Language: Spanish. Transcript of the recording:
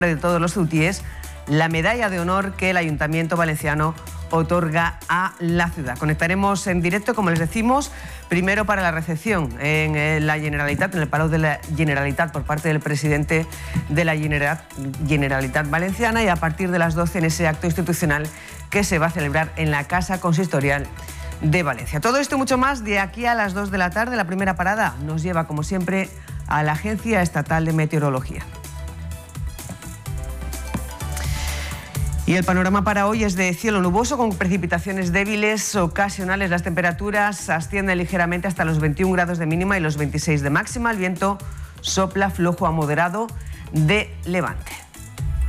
de todos los ceutíes la medalla de honor que el Ayuntamiento valenciano otorga a la ciudad. Conectaremos en directo, como les decimos, primero para la recepción en la Generalitat, en el Palau de la Generalitat, por parte del presidente de la Generalitat Valenciana, y a partir de las 12 en ese acto institucional que se va a celebrar en la Casa Consistorial de Valencia. Todo esto y mucho más de aquí a las 2 de la tarde. La primera parada nos lleva, como siempre, a la Agencia Estatal de Meteorología. Y el panorama para hoy es de cielo nuboso con precipitaciones débiles ocasionales. Las temperaturas ascienden ligeramente hasta los 21 grados de mínima y los 26 de máxima. El viento sopla flojo a moderado de levante.